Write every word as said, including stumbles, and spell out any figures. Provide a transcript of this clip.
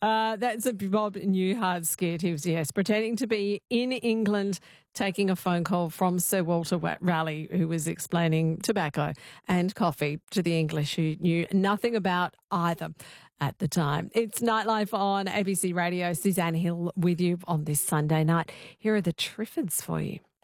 Uh, that's a Bob Newhart skit. He was, yes, pretending to be in England, taking a phone call from Sir Walter Wa- Raleigh, who was explaining tobacco and coffee to the English who knew nothing about either at the time. It's Nightlife on A B C Radio. Suzanne Hill with you on this Sunday night. Here are the Triffids for you.